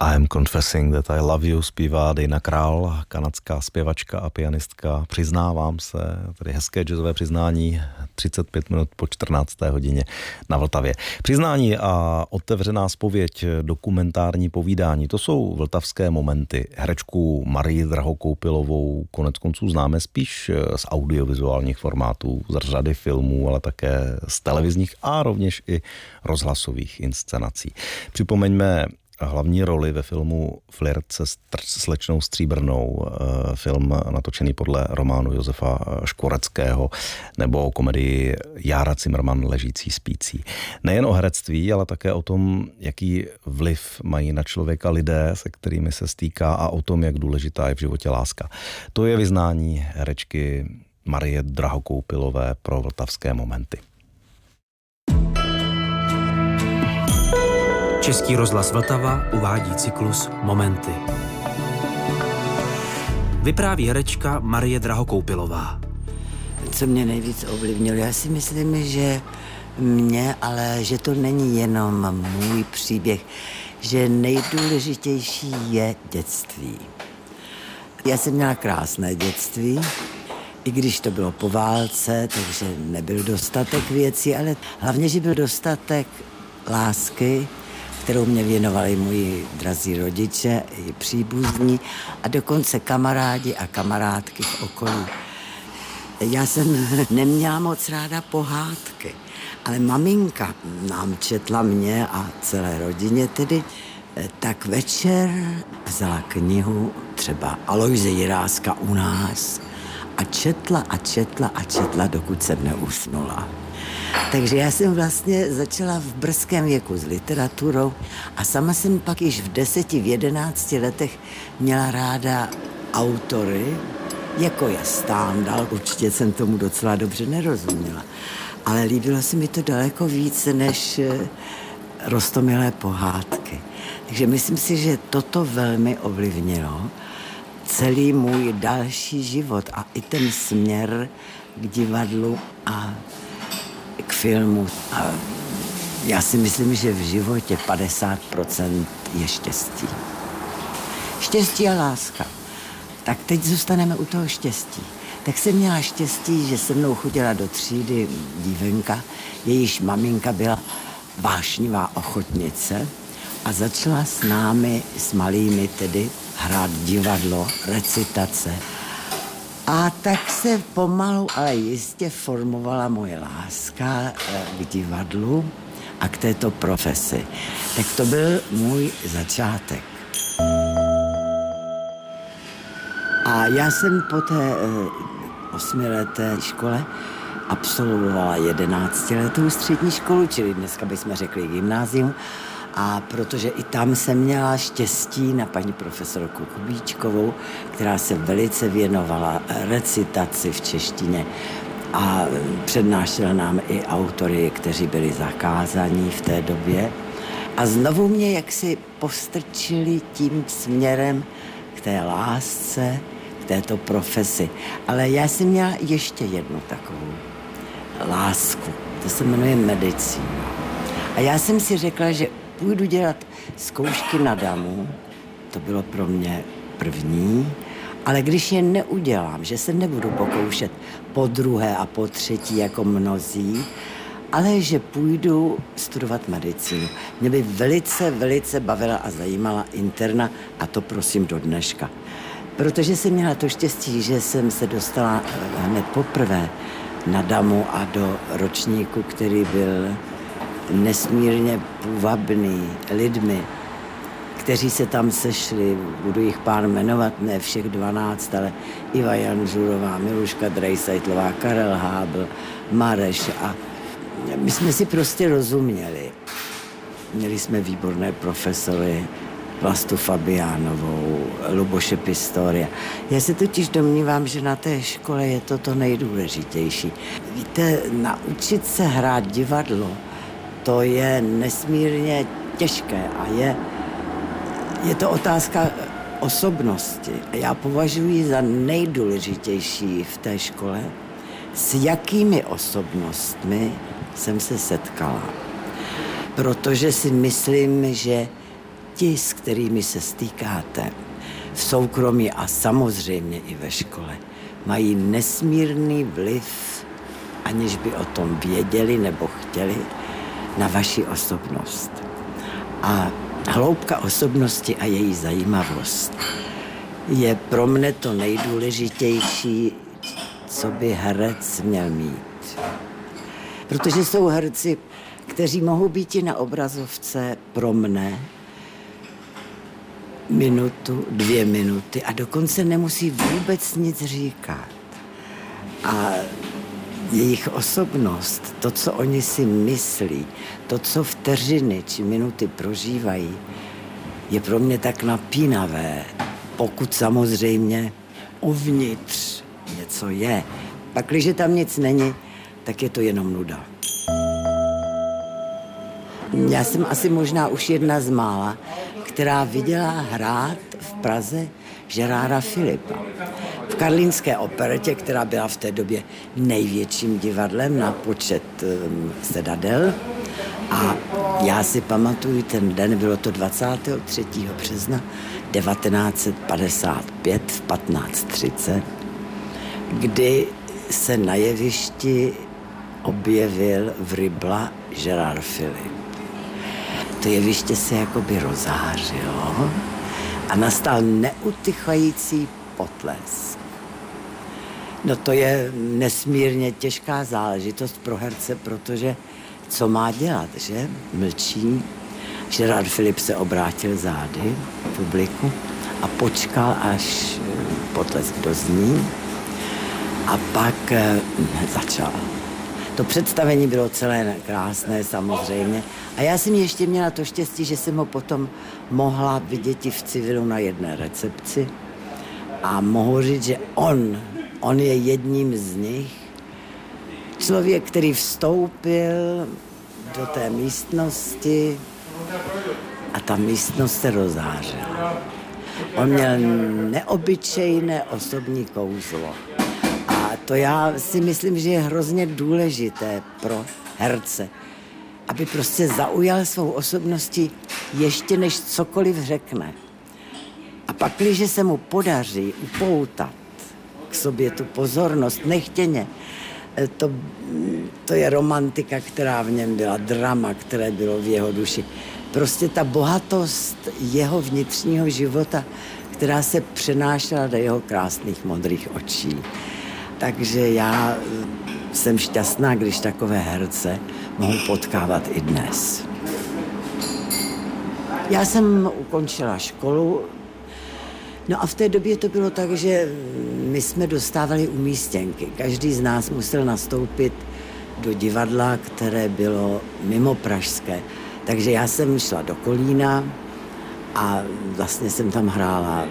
I'm Confessing That I Love You zpívá Dana Král, kanadská zpěvačka a pianistka. Přiznávám se, tedy hezké jazzové přiznání, 35 minut po 14. hodině na Vltavě. Přiznání a otevřená zpověď, dokumentární povídání, to jsou vltavské momenty. Herečku Marii Drahokoupilovou koneckonců známe spíš z audiovizuálních formátů, z řady filmů, ale také z televizních a rovněž i rozhlasových inscenací. Připomeňme hlavní roli ve filmu Flirt se slečnou Stříbrnou, film natočený podle románu Josefa Škvoreckého, nebo komedii Jára Cimrman Ležící spící. Nejen o herectví, ale také o tom, jaký vliv mají na člověka lidé, se kterými se stýká, a o tom, jak důležitá je v životě láska. To je vyznání herečky Marie Drahokoupilové pro vltavské momenty. Český rozhlas Vltava uvádí cyklus Momenty. Vypráví herečka Marie Drahokoupilová. Co mě nejvíc ovlivnilo, já si myslím, že mě, ale že to není jenom můj příběh, že nejdůležitější je dětství. Já jsem měla krásné dětství, i když to bylo po válce, takže nebyl dostatek věcí, ale hlavně, že byl dostatek lásky, kterou mě věnovali moji drazí rodiče i příbuzní a dokonce kamarádi a kamarádky v okolí. Já jsem neměla moc ráda pohádky, ale maminka nám četla mě a celé rodině tedy, tak večer vzala knihu třeba Alojze Jiráska U nás a četla a četla a četla, dokud jsem neusnula. Takže já jsem vlastně začala v brzkém věku s literaturou a sama jsem pak již v 10, v 11 letech měla ráda autory, jako je Stendhal. Určitě jsem tomu docela dobře nerozuměla, ale líbilo se mi to daleko více než roztomilé pohádky. Takže myslím si, že toto velmi ovlivnilo celý můj další život a i ten směr k divadlu a k filmu. A já si myslím, že v životě 50% je štěstí. Štěstí a láska. Tak teď zůstaneme u toho štěstí. Tak jsem měla štěstí, že se mnou chodila do třídy dívenka, jejíž maminka byla vášnivá ochotnice a začala s námi, s malými tedy, hrát divadlo, recitace. A tak se pomalu, ale jistě formovala moje láska k divadlu a k této profesi. Tak to byl můj začátek. A já jsem po té 8leté škole absolvovala 11letou střední školu, čili dneska bychom řekli gymnázium. A protože i tam jsem měla štěstí na paní profesorku Kubíčkovou, která se velice věnovala recitaci v češtině a přednášela nám i autory, kteří byli zakázaní v té době. A znovu mě jaksi postrčili tím směrem k té lásce, k této profesi. Ale já jsem měla ještě jednu takovou lásku. To se jmenuje medicína. A já jsem si řekla, že půjdu dělat zkoušky na damu, to bylo pro mě první, ale když je neudělám, že se nebudu pokoušet po druhé a po třetí jako mnozí, ale že půjdu studovat medicínu. Mě by velice bavila a zajímala interna a to prosím do dneška. Protože jsem měla to štěstí, že jsem se dostala hned poprvé na damu a do ročníku, který byl nesmírně půvabný lidmi, kteří se tam sešli, budu jich pár jmenovat, ne všech 12, ale Iva Janžurová, Miluška Drejsajtlová, Karel Hábl, Mareš a my jsme si prostě rozuměli. Měli jsme výborné profesory, Vlastu Fabiánovou, Luboše Pistoria. Já se totiž domnívám, že na té škole je to nejdůležitější. Víte, naučit se hrát divadlo, to je nesmírně těžké a je to otázka osobnosti. Já považuji za nejdůležitější v té škole, s jakými osobnostmi jsem se setkala. Protože si myslím, že děti, s kterými se stýkáte v soukromí a samozřejmě i ve škole, mají nesmírný vliv, aniž by o tom věděli nebo chtěli, na vaši osobnost. A hloubka osobnosti a její zajímavost je pro mne to nejdůležitější, co by herec měl mít. Protože jsou herci, kteří mohou být i na obrazovce pro mne minutu, 2 minuty a dokonce nemusí vůbec nic říkat. A jejich osobnost, to, co oni si myslí, to, co vteřiny či minuty prožívají, je pro mě tak napínavé, pokud samozřejmě uvnitř něco je. Pak, když tam nic není, tak je to jenom nuda. Já jsem asi možná už jedna z mála, která viděla hrát v Praze Gérarda Philippa. V Karlínské operetě, která byla v té době největším divadlem na počet sedadel. A já si pamatuju ten den, bylo to 23. března 1955 v 15:30, kdy se na jevišti objevil v Rybla Gérard Philipp. To jeviště se jakoby rozářilo a nastal neutychající potlesk. No to je nesmírně těžká záležitost pro herce, protože co má dělat, že? Mlčí. Gérard Philipp se obrátil zády k publiku a počkal, až potlesk dozní a pak začal. To představení bylo celé krásné samozřejmě. A já jsem ještě měla to štěstí, že jsem ho potom mohla vidět i v civilu na jedné recepci. A mohu říct, že on je jedním z nich. Člověk, který vstoupil do té místnosti a ta místnost se rozářila. On měl neobyčejné osobní kouzlo. A to já si myslím, že je hrozně důležité pro herce, aby prostě zaujal svou osobností ještě než cokoliv řekne. A pak, když se mu podaří upoutat k sobě tu pozornost nechtěně, to je romantika, která v něm byla, drama, které bylo v jeho duši. Prostě ta bohatost jeho vnitřního života, která se přenášela do jeho krásných modrých očí. Takže já jsem šťastná, když takové herce mohu potkávat i dnes. Já jsem ukončila školu, no a v té době to bylo tak, že my jsme dostávali umístěnky. Každý z nás musel nastoupit do divadla, které bylo mimo pražské. Takže já jsem šla do Kolína a vlastně jsem tam hrála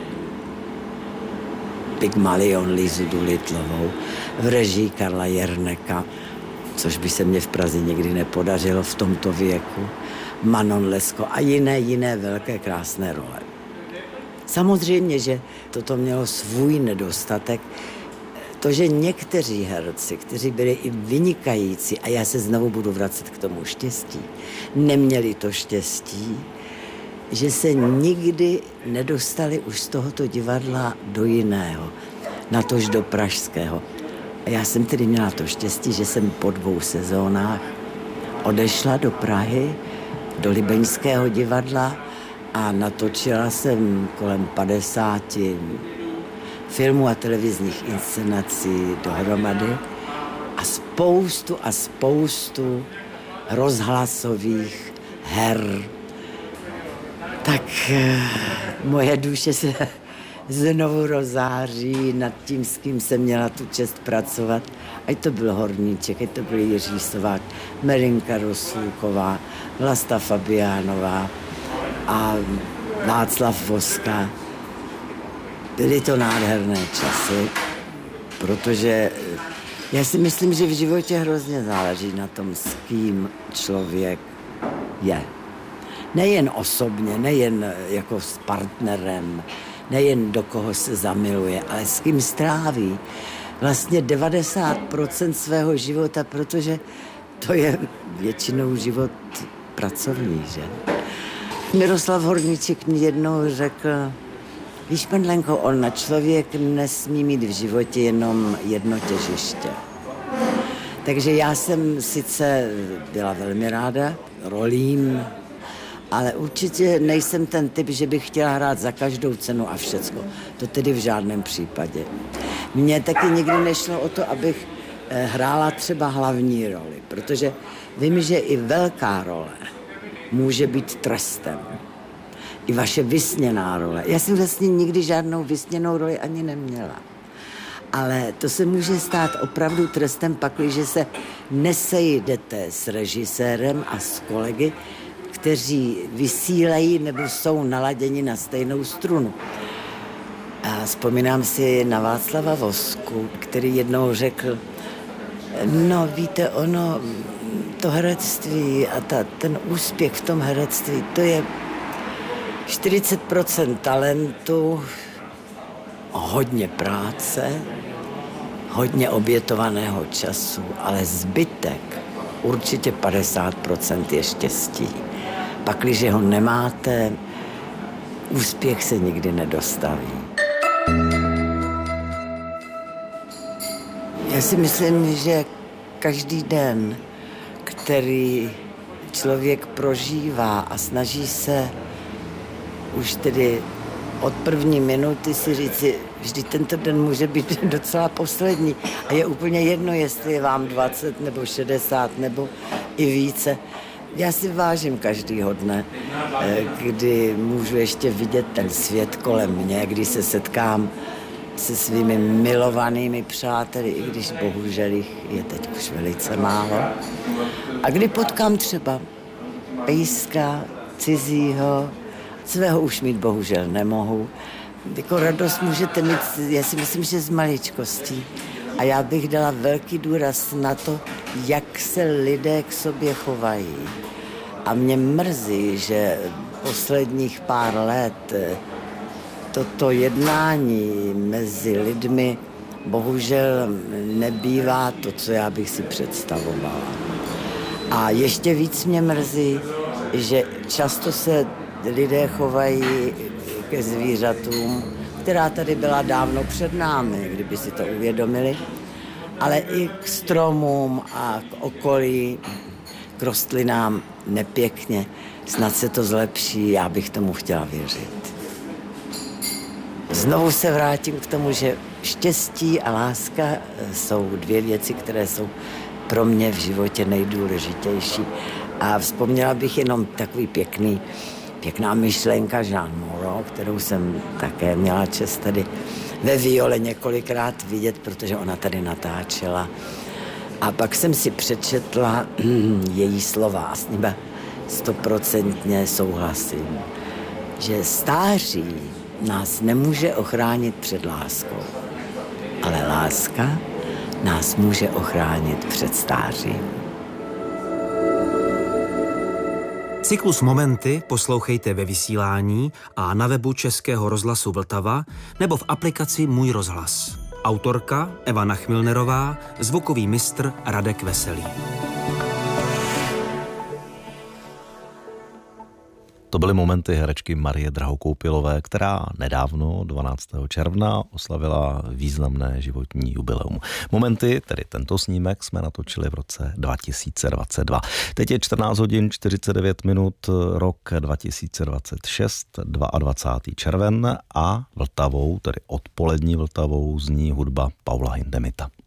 Pygmalion Lízu Doolitlovou v režii Karla Jerneka, což by se mně v Praze nikdy nepodařilo v tomto věku, Manon Lescaut a jiné velké krásné role. Samozřejmě, že toto mělo svůj nedostatek, to, že někteří herci, kteří byli i vynikající, a já se znovu budu vracet k tomu štěstí, neměli to štěstí, že se nikdy nedostali už z tohoto divadla do jiného, natož do pražského. A já jsem tedy měla to štěstí, že jsem po 2 sezónách odešla do Prahy, do Libeňského divadla a natočila jsem kolem 50 filmů a televizních inscenací dohromady a spoustu rozhlasových her. Tak moje duše se znovu rozáří nad tím, s kým jsem měla tu čest pracovat. Ať to byl Horníček, ať to byl Jiří Sovák, Merinka Rosůková, Vlasta Fabiánová a Václav Voska. Byly to nádherné časy, protože já si myslím, že v životě hrozně záleží na tom, s kým člověk je. Nejen osobně, nejen jako s partnerem, nejen do koho se zamiluje, ale s kým stráví vlastně 90% svého života, protože to je většinou život pracovní, že? Miroslav Horníček mi jednou řekl, víš, Pendlenko, on člověk nesmí mít v životě jenom jedno těžiště. Takže já jsem sice byla velmi ráda rolím, ale určitě nejsem ten typ, že bych chtěla hrát za každou cenu a všecko. To tedy v žádném případě. Mně taky nikdy nešlo o to, abych hrála třeba hlavní roli, protože vím, že i velká role může být trestem. I vaše vysněná role. Já jsem vlastně nikdy žádnou vysněnou roli ani neměla. Ale to se může stát opravdu trestem, pakliže se nesejdete s režisérem a s kolegy, kteří vysílají nebo jsou naladěni na stejnou strunu. A vzpomínám si na Václava Vosku, který jednou řekl, no víte, ono, to herectví a ten úspěch v tom herectví, to je 40% talentu, hodně práce, hodně obětovaného času, ale zbytek, určitě 50% je štěstí. Pakliže ho nemáte, úspěch se nikdy nedostaví. Já si myslím, že každý den, který člověk prožívá a snaží se už tedy od první minuty si říci, vždyť tento den může být docela poslední a je úplně jedno, jestli je vám 20 nebo 60 nebo i více. Já si vážím každýho dne, kdy můžu ještě vidět ten svět kolem mě, kdy se setkám se svými milovanými přáteli, i když bohužel jich je teď už velice málo. A kdy potkám třeba pejska cizího, svého už mít bohužel nemohu. Jako radost můžete mít, já si myslím, že z maličkostí. A já bych dala velký důraz na to, jak se lidé k sobě chovají. A mě mrzí, že posledních pár let toto jednání mezi lidmi bohužel nebývá to, co já bych si představovala. A ještě víc mě mrzí, že často se lidé chovají ke zvířatům, která tady byla dávno před námi, kdyby si to uvědomili, ale i k stromům a k okolí, k rostlinám nepěkně. Snad se to zlepší, já bych tomu chtěla věřit. Znovu se vrátím k tomu, že štěstí a láska jsou dvě věci, které jsou pro mě v životě nejdůležitější. A vzpomněla bych jenom takový pěkná myšlenka Jean Moreau, kterou jsem také měla čest tady ve Viole několikrát vidět, protože ona tady natáčela. A pak jsem si přečetla její slova a s nimi 100% souhlasím, že stáří nás nemůže ochránit před láskou, ale láska nás může ochránit před stářím. Cyklus Momenty poslouchejte ve vysílání a na webu Českého rozhlasu Vltava nebo v aplikaci Můj rozhlas. Autorka Eva Nachmilnerová, zvukový mistr Radek Veselý. To byly momenty herečky Marie Drahokoupilové, která nedávno, 12. června, oslavila významné životní jubileum. Momenty, tedy tento snímek, jsme natočili v roce 2022. Teď je 14 hodin 49 minut, rok 2026, 22. červen a Vltavou, tedy odpolední Vltavou, zní hudba Paula Hindemita.